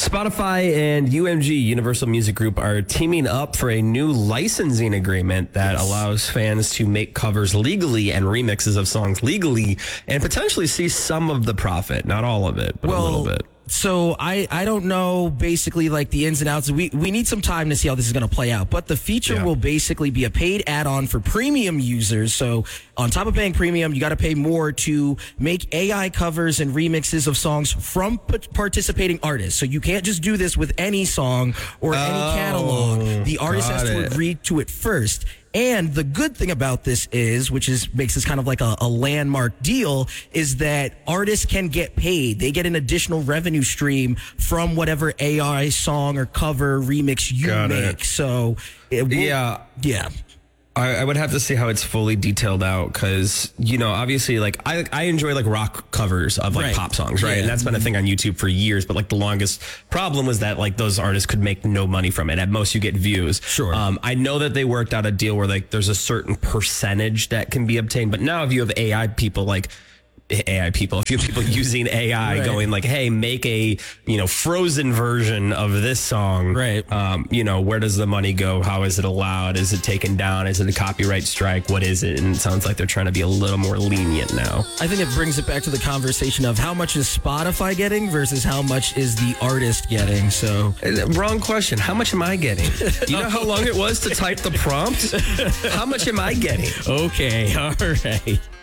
Spotify and UMG, Universal Music Group, are teaming up for a new licensing agreement that allows fans to make covers legally and remixes of songs legally and potentially see some of the profit. Not all of it, but a little bit. So I don't know basically like the ins and outs. We need some time to see how this is going to play out. But the feature will basically be a paid add-on for premium users. So on top of paying premium, you got to pay more to make AI covers and remixes of songs from participating artists. So you can't just do this with any song or any catalog. The artist has to agree to it first. And the good thing about this is, makes this kind of like a landmark deal, is that artists can get paid. They get an additional revenue stream from whatever AI song or cover remix you make. So, I would have to see how it's fully detailed out because, obviously, like, I enjoy, like, rock covers of, like, pop songs, right? And that's been a thing on YouTube for years, but, like, the longest problem was that, like, those artists could make no money from it. At most, you get views. Sure. I know that they worked out a deal where, like, there's a certain percentage that can be obtained, but now if you have if you have people using AI going like, hey, make a, Frozen version of this song. Right. Where does the money go? How is it allowed? Is it taken down? Is it a copyright strike? What is it? And it sounds like they're trying to be a little more lenient now. I think it brings it back to the conversation of how much is Spotify getting versus how much is the artist getting. So wrong question. How much am I getting? You know how long it was to type the prompt? How much am I getting? Okay. All right.